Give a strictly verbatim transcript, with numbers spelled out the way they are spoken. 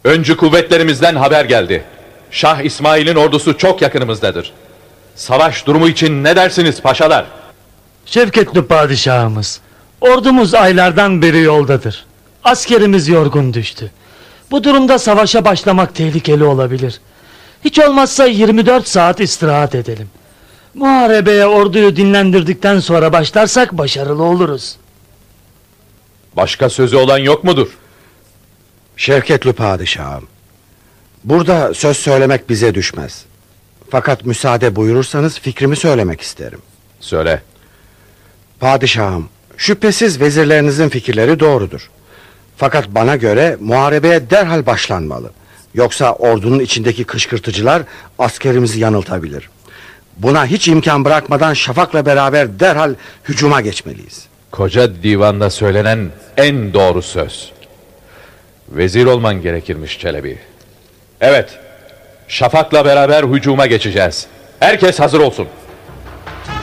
Öncü kuvvetlerimizden haber geldi. Şah İsmail'in ordusu çok yakınımızdadır. Savaş durumu için ne dersiniz paşalar? Şevketli padişahımız, ordumuz aylardan beri yoldadır. Askerimiz yorgun düştü. Bu durumda savaşa başlamak tehlikeli olabilir. Hiç olmazsa yirmi dört saat istirahat edelim. Muharebeye orduyu dinlendirdikten sonra başlarsak başarılı oluruz. Başka sözü olan yok mudur? Şevketli padişahım, burada söz söylemek bize düşmez. Fakat müsaade buyurursanız fikrimi söylemek isterim. Söyle. Padişahım, şüphesiz vezirlerinizin fikirleri doğrudur. Fakat bana göre muharebeye derhal başlanmalı. Yoksa ordunun içindeki kışkırtıcılar askerimizi yanıltabilir. Buna hiç imkan bırakmadan Şafak'la beraber derhal hücuma geçmeliyiz. Koca divanda söylenen en doğru söz. Vezir olman gerekirmiş Çelebi. Evet, Şafak'la beraber hücuma geçeceğiz. Herkes hazır olsun.